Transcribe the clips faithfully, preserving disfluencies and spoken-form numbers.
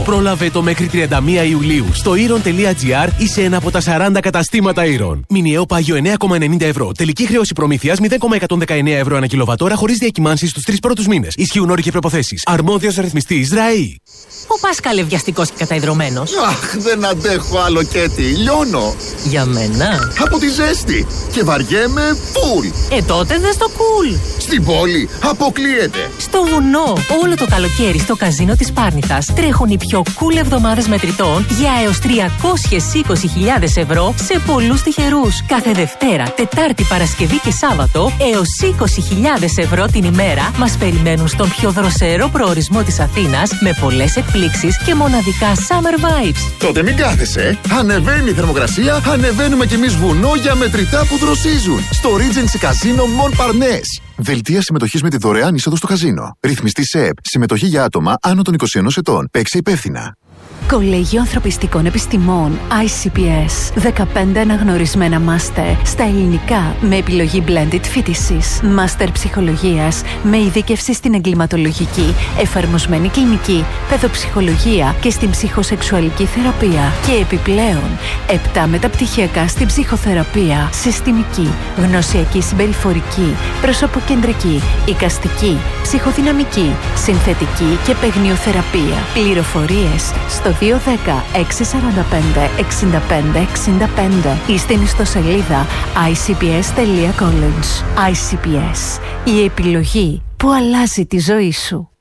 Πρόλαβε το μέχρι τριάντα μία Ιουλίου στο ήρων τελεία τζι άρ ή σε ένα από τα σαράντα καταστήματα Ήρων. Μηνιαίο πάγιο εννέα κόμμα ενενήντα ευρώ. Τελική χρέωση προμήθειας μηδέν κόμμα εκατόν δεκαεννέα ευρώ ανά κιλοβατόρα χωρίς διακυμάνσεις στους τρεις πρώτους μήνες. Ισχύουν όροι και προϋποθέσεις. Αρμόδιος ρυθμιστής ΡΑΗ. Ο Πάσχαλε βιαστικός και καταϊδρωμένος. Αχ, δεν αντέχω άλλο Κέτι. Λιώνω. Για μένα. Από τη ζέστη. Και βαριέμαι φουλ. Ε, τότε δες το κουλ. Στην πόλη αποκλείεται. Στο βουνό. Όλο το καλοκαίρι στο καζίνο της Πάρνηθας τρέχουν οι πιο cool εβδομάδες μετρητών για έως τριακόσιες είκοσι χιλιάδες ευρώ σε πολλούς τυχερούς. Κάθε Δευτέρα, Τετάρτη, Παρασκευή και Σάββατο έως είκοσι χιλιάδες ευρώ την ημέρα μας περιμένουν στον πιο δροσερό προορισμό της Αθήνας με πολλές εκπλήξεις και μοναδικά summer vibes. Τότε μην κάθεσαι. Ανεβαίνει η θερμοκρασία, ανεβαίνουμε κι εμείς βουνό για μετρητά που δροσίζουν. Στο Regency Casino Mon Parnasse. Δελτία συμμετοχής με τη δωρεάν είσοδο στο καζίνο. Ρυθμιστή ΣΕΠ. Συμμετοχή για άτομα άνω των είκοσι ενός ετών. Παίξε υπεύθυνα. Κολέγιο Ανθρωπιστικών Επιστημών άι σι πι ες. δεκαπέντε αναγνωρισμένα μάστερ στα ελληνικά με επιλογή blended φοιτησης. Μάστερ ψυχολογίας με ειδίκευση στην εγκληματολογική, εφαρμοσμένη κλινική, παιδοψυχολογία και στην ψυχοσεξουαλική θεραπεία. Και επιπλέον, επτά μεταπτυχιακά στην ψυχοθεραπεία, συστημική, γνωσιακή συμπεριφορική, προσωποκεντρική, εικαστική, ψυχοδυναμική, συνθετική και παιγνιοθεραπεία. Πληροφορίες στο δύο ένα μηδέν έξι τέσσερα πέντε έξι πέντε έξι πέντε ή στην ιστοσελίδα άι σι πι ες τελεία college. άι σι πι ες, η επιλογή που αλλάζει τη ζωή σου.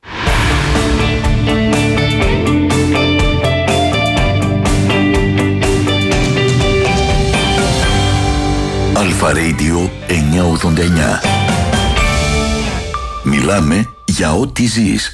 Αλφα Radio εννιακόσια ογδόντα εννιά. Μιλάμε για ό,τι ζεις.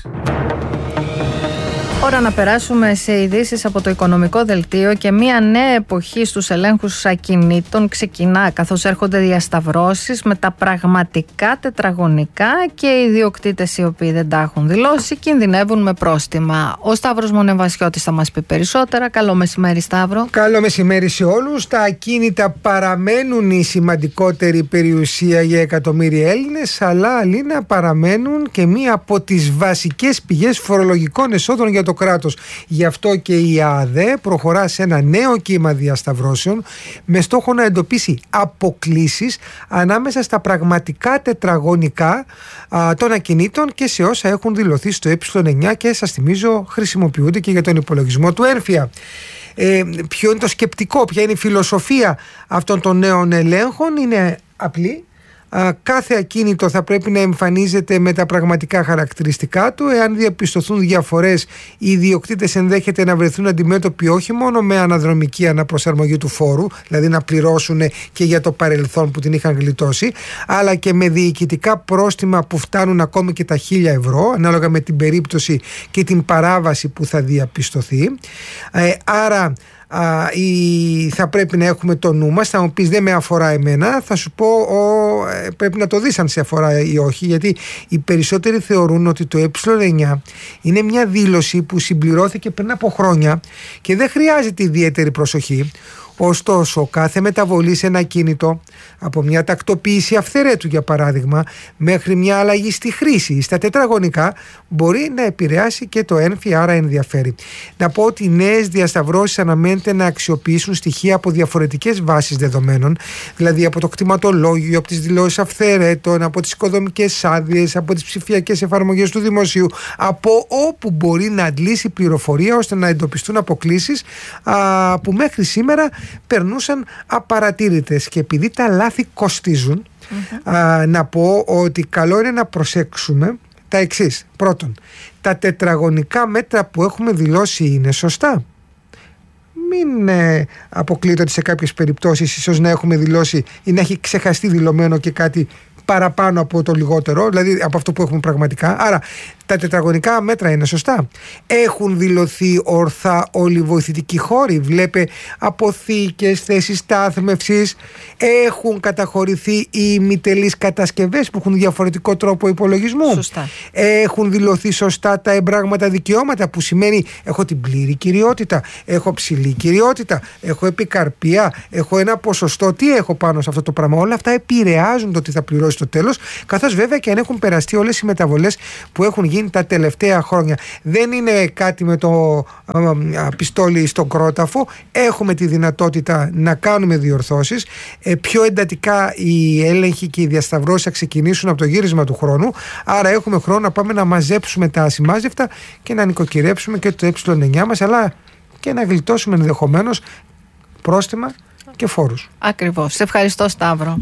Ώρα να περάσουμε σε ειδήσεις από το οικονομικό δελτίο και μια νέα εποχή στους ελέγχους ακινήτων ξεκινά καθώς έρχονται διασταυρώσεις με τα πραγματικά τετραγωνικά και οι ιδιοκτήτες οι οποίοι δεν τα έχουν δηλώσει κινδυνεύουν με πρόστιμα. Ο Σταύρος Μονεβασιώτης θα μας πει περισσότερα. Καλό μεσημέρι, Σταύρο. Καλό μεσημέρι σε όλους. Τα ακίνητα παραμένουν η σημαντικότερη περιουσία για εκατομμύρια Έλληνες, αλλά Αλίνα παραμένουν και μία από τις βασικές πηγές φορολογικών εσόδων για το κράτος. Γι' αυτό και η ΑΔΕ προχωρά σε ένα νέο κύμα διασταυρώσεων με στόχο να εντοπίσει αποκλίσεις ανάμεσα στα πραγματικά τετραγωνικά α, των ακινήτων και σε όσα έχουν δηλωθεί στο ε εννιά και σας θυμίζω χρησιμοποιούνται και για τον υπολογισμό του ΕΝΦΙΑ. Ε, ποιο είναι το σκεπτικό, ποια είναι η φιλοσοφία αυτών των νέων ελέγχων? Είναι απλή. Κάθε ακίνητο θα πρέπει να εμφανίζεται με τα πραγματικά χαρακτηριστικά του. Εάν διαπιστωθούν διαφορές, οι ιδιοκτήτες ενδέχεται να βρεθούν αντιμέτωποι όχι μόνο με αναδρομική αναπροσαρμογή του φόρου, δηλαδή να πληρώσουν και για το παρελθόν που την είχαν γλιτώσει, αλλά και με διοικητικά πρόστιμα που φτάνουν ακόμη και τα χίλια ευρώ, ανάλογα με την περίπτωση και την παράβαση που θα διαπιστωθεί. Ε, άρα Α, η, θα πρέπει να έχουμε το νου μας. Θα μου πεις δεν με αφορά εμένα, θα σου πω ο, ε, πρέπει να το δεις αν σε αφορά ή όχι, γιατί οι περισσότεροι θεωρούν ότι το ε εννιά είναι μια δήλωση που συμπληρώθηκε πριν από χρόνια και δεν χρειάζεται ιδιαίτερη προσοχή. Ωστόσο, κάθε μεταβολή σε ένα κίνητο, από μια τακτοποίηση αυθαιρέτου για παράδειγμα, μέχρι μια αλλαγή στη χρήση στα τετραγωνικά, μπορεί να επηρεάσει και το ΕΝΦΙ, άρα ενδιαφέρει. Να πω ότι οι νέες διασταυρώσεις αναμένεται να αξιοποιήσουν στοιχεία από διαφορετικές βάσεις δεδομένων, δηλαδή από το κτηματολόγιο, από τις δηλώσεις αυθαιρέτων, από τις οικοδομικές άδειες, από τις ψηφιακές εφαρμογές του δημοσίου, από όπου μπορεί να αντλήσει πληροφορία ώστε να εντοπιστούν αποκλίσεις α, που μέχρι σήμερα περνούσαν απαρατήρητες. Και επειδή τα λάθη κοστίζουν, mm-hmm. α, να πω ότι καλό είναι να προσέξουμε τα εξής. Πρώτον, τα τετραγωνικά μέτρα που έχουμε δηλώσει είναι σωστά. Μην ε, αποκλείεται ότι σε κάποιες περιπτώσεις ίσως να έχουμε δηλώσει ή να έχει ξεχαστεί δηλωμένο και κάτι παραπάνω από το λιγότερο, δηλαδή από αυτό που έχουμε πραγματικά. Άρα τα τετραγωνικά μέτρα είναι σωστά. Έχουν δηλωθεί ορθά όλοι οι βοηθητικοί χώροι. Βλέπε αποθήκες, θέσεις στάθμευσης. Έχουν καταχωρηθεί οι ημιτελείς κατασκευές που έχουν διαφορετικό τρόπο υπολογισμού. Σωστά. Έχουν δηλωθεί σωστά τα εμπράγματα δικαιώματα, που σημαίνει έχω την πλήρη κυριότητα, έχω ψηλή κυριότητα, έχω επικαρπία, έχω ένα ποσοστό. Τι έχω πάνω σε αυτό το πράγμα? Όλα αυτά επηρεάζουν το τι θα πληρώσει στο τέλος, καθώς βέβαια και αν έχουν περαστεί όλες οι μεταβολές που έχουν γίνει γίνει τα τελευταία χρόνια. Δεν είναι κάτι με το ε, πιστόλι στον κρόταφο. Έχουμε τη δυνατότητα να κάνουμε διορθώσεις. Ε, πιο εντατικά οι έλεγχοι και οι διασταυρώσεις θα ξεκινήσουν από το γύρισμα του χρόνου. Άρα έχουμε χρόνο να πάμε να μαζέψουμε τα ασημάζευτα και να νοικοκυρέψουμε και το ε εννιά μας, αλλά και να γλιτώσουμε ενδεχομένως πρόστιμα και φόρους. Ακριβώς. Σε ευχαριστώ, Σταύρο.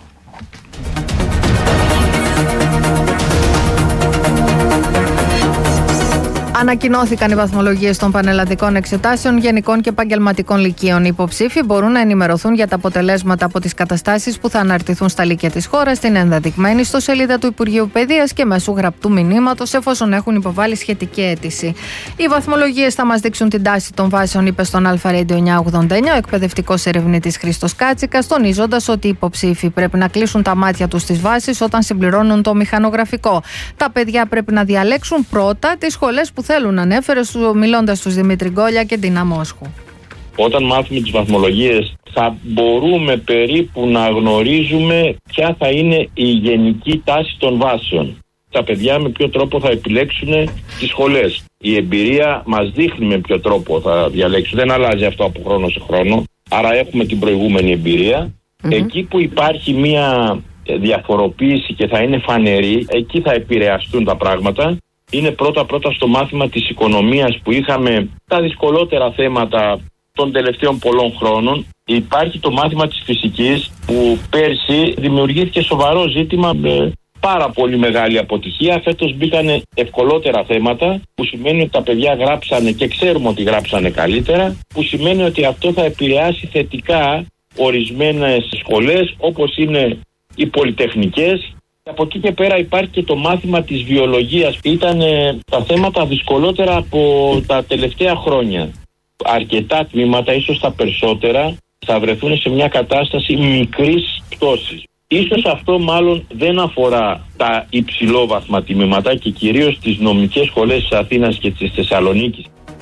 Ανακοινώθηκαν οι βαθμολογίες των πανελλαδικών εξετάσεων γενικών και επαγγελματικών λυκείων. Οι υποψήφοι μπορούν να ενημερωθούν για τα αποτελέσματα από τις καταστάσεις που θα αναρτηθούν στα λύκεια της χώρας, στην ενδεδειγμένη ιστοσελίδα του Υπουργείου Παιδείας και μέσω γραπτού μηνύματος, εφόσον έχουν υποβάλει σχετική αίτηση. Οι βαθμολογίες θα μας δείξουν την τάση των βάσεων, είπε στον Αλφα Radio εννιακόσια ογδόντα εννιά ο εκπαιδευτικός ερευνητής Χρήστος Κάτσικας, τονίζοντας ότι οι υποψήφοι πρέπει να κλείσουν τα μάτια τους στις βάσεις όταν συμπληρώνουν το μηχανογραφικό. Τα παιδιά πρέπει να διαλέξουν πρώτα τις σχολές που θέλουν, ανέφερε μιλώντας στους Δημήτρη Γκόλια και Ντίνα Μόσχου. Όταν μάθουμε τις βαθμολογίες θα μπορούμε περίπου να γνωρίζουμε ποια θα είναι η γενική τάση των βάσεων. Τα παιδιά με ποιο τρόπο θα επιλέξουν τις σχολές. Η εμπειρία μας δείχνει με ποιο τρόπο θα διαλέξουν. Δεν αλλάζει αυτό από χρόνο σε χρόνο. Άρα έχουμε την προηγούμενη εμπειρία. Mm-hmm. Εκεί που υπάρχει μια διαφοροποίηση και θα είναι φανερή, εκεί θα επηρεαστούν τα πράγματα. Είναι πρώτα-πρώτα στο μάθημα της οικονομίας που είχαμε τα δυσκολότερα θέματα των τελευταίων πολλών χρόνων. Υπάρχει το μάθημα της φυσικής που πέρσι δημιουργήθηκε σοβαρό ζήτημα με πάρα πολύ μεγάλη αποτυχία. Φέτος μπήκανε ευκολότερα θέματα, που σημαίνει ότι τα παιδιά γράψανε και ξέρουμε ότι γράψανε καλύτερα, που σημαίνει ότι αυτό θα επηρεάσει θετικά ορισμένες σχολές όπως είναι οι πολυτεχνικές. Από εκεί και πέρα υπάρχει και το μάθημα της βιολογίας. Ήταν ε, τα θέματα δυσκολότερα από τα τελευταία χρόνια. Αρκετά τμήματα, ίσως τα περισσότερα, θα βρεθούν σε μια κατάσταση μικρής πτώσης. Ίσως αυτό μάλλον δεν αφορά τα υψηλόβαθμα τμήματα και κυρίως τις νομικές σχολές της Αθήνας και της Θεσσαλονίκης.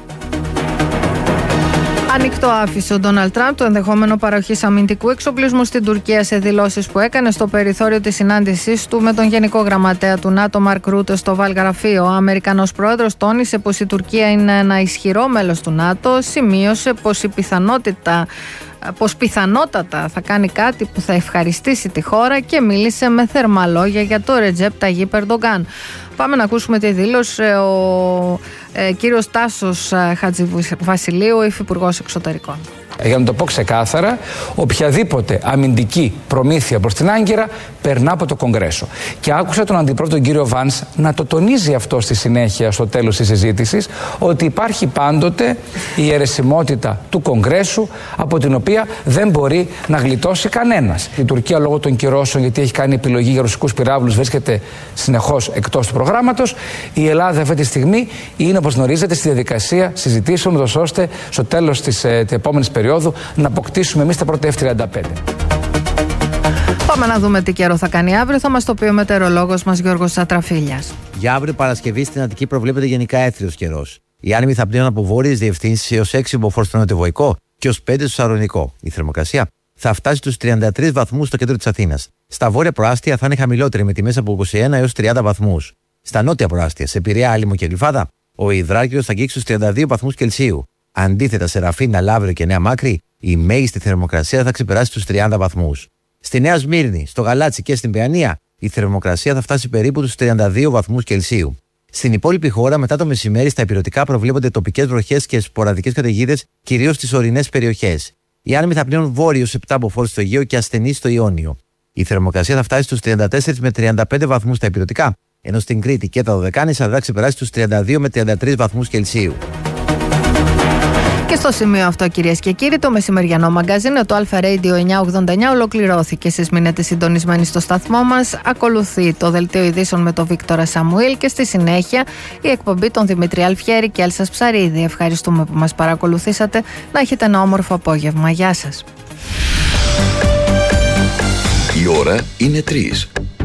Ανοιχτό άφησε ο Ντόναλντ Τραμπ το ενδεχόμενο παροχής αμυντικού εξοπλισμού στην Τουρκία σε δηλώσεις που έκανε στο περιθώριο της συνάντησής του με τον Γενικό Γραμματέα του ΝΑΤΟ Μαρκ Ρούτε στο Βαλγραφείο. Ο Αμερικανός πρόεδρος τόνισε πως η Τουρκία είναι ένα ισχυρό μέλος του ΝΑΤΟ, σημείωσε πως η πιθανότητα πως πιθανότατα θα κάνει κάτι που θα ευχαριστήσει τη χώρα και μίλησε με θερμά λόγια για το Ρετζέπ Ταγίπ Ερντογκάν. Πάμε να ακούσουμε τη δήλωση ο ε, κύριος Τάσος Χατζηβασιλείου, υφυπουργός εξωτερικών. Για να το πω ξεκάθαρα, οποιαδήποτε αμυντική προμήθεια προς την Άγκυρα περνά από το Κογκρέσο. Και άκουσα τον αντιπρόεδρο τον κύριο Βάνς να το τονίζει αυτό στη συνέχεια, στο τέλος της συζήτησης, ότι υπάρχει πάντοτε η αιρεσιμότητα του Κογκρέσου, από την οποία δεν μπορεί να γλιτώσει κανένας. Η Τουρκία, λόγω των κυρώσεων, γιατί έχει κάνει επιλογή για ρωσικούς πυράβλους, βρίσκεται συνεχώς εκτός του προγράμματος. Η Ελλάδα αυτή τη στιγμή είναι, όπως γνωρίζετε, στη διαδικασία συζητήσεων, ώστε στο τέλος της ε, επόμενης περίοδου να αποκτήσουμε εμείς τα πρώτα εφ τριάντα πέντε. Πάμε να δούμε τι καιρό θα κάνει αύριο. Θα μας το πει ο μετεωρολόγος μας Γιώργος Σατραφίλιας. Για αύριο Παρασκευή στην Αττική προβλέπεται γενικά έθριος καιρός. Οι άνεμοι θα πλέουν από βόρειες διευθύνσεις έως έξι μποφόρ στο νοτιοβοϊκό και ως πέντε στο σαρονικό. Η θερμοκρασία θα φτάσει στους τριάντα τρεις βαθμούς στο κέντρο της Αθήνας. Στα βόρεια προάστια θα είναι χαμηλότερη με τιμές από είκοσι ένα έως τριάντα βαθμούς. Στα νότια προάστια, σε Πειραιά, Άλυμο και Γλυφάδα, ο υδράργυρος θα αγγίξει στους τριάντα δύο βαθμούς Κελσίου. Αντίθετα, σε Ραφίνα, Λαύριο και Νέα Μάκρη, η μέγιστη θερμοκρασία θα ξεπεράσει τους τριάντα βαθμούς. Στη Νέα Σμύρνη, στο Γαλάτσι και στην Παιανία, η θερμοκρασία θα φτάσει περίπου τους τριάντα δύο βαθμούς Κελσίου. Στην υπόλοιπη χώρα, μετά το μεσημέρι, στα ηπειρωτικά προβλέπονται τοπικές βροχές και σποραδικές καταιγίδες, κυρίως στις ορεινές περιοχές. Οι άνεμοι θα πλέουν βόρειος επτά μποφόρ στο Αιγαίο και ασθενείς στο Ιόνιο. Η θερμοκρασία θα φτάσει στους τριάντα τέσσερα με τριάντα πέντε βαθμούς στα ηπειρωτικά, ενώ στην Κρήτη και τα Δωδεκάνησα θα ξεπεράσει τους τριάντα δύο με τριάντα τρεις βαθμούς Κελσίου. Και στο σημείο αυτό, κυρίες και κύριοι, το μεσημεριανό μαγκαζίνο, το Αλφα Radio εννιακόσια ογδόντα εννιά, ολοκληρώθηκε. Εσείς μείνετε συντονισμένοι στο σταθμό μας. Ακολουθεί το δελτίο ειδήσεων με τον Βίκτορα Σαμουήλ και στη συνέχεια η εκπομπή των Δημήτρη Αλφιέρη και Έλσας Ψαρίδη. Ευχαριστούμε που μας παρακολουθήσατε. Να έχετε ένα όμορφο απόγευμα. Γεια σας. Η ώρα είναι τρεις.